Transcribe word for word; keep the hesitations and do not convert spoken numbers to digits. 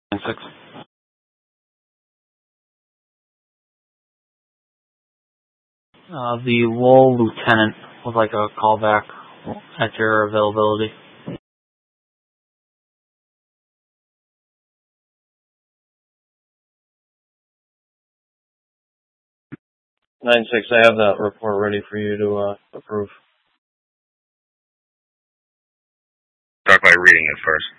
Six. Uh, the Lowell lieutenant would like a call back at your availability. Nine six, I have that report ready for you to uh, approve. Start by reading it first.